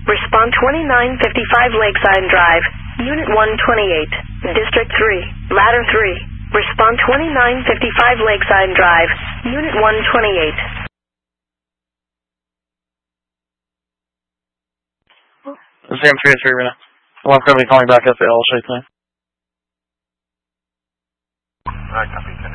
Respond 2955 Lakeside Drive, Unit 128, District 3, Ladder 3. Respond 2955 Lakeside Drive, Unit 128. Zam 303 right now. I'm going to be calling back at the L shape thing. Alright, copy.